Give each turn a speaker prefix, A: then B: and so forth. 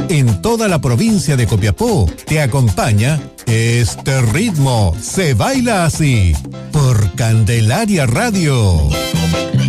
A: En toda la provincia de Copiapó te acompaña este ritmo. Se baila así por Candelaria Radio.